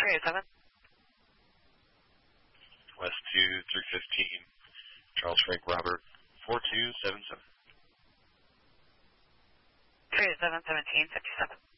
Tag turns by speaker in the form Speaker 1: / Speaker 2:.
Speaker 1: 307.
Speaker 2: West 2, 315, Charles Frank Robert, 4277.
Speaker 1: 307, 1757.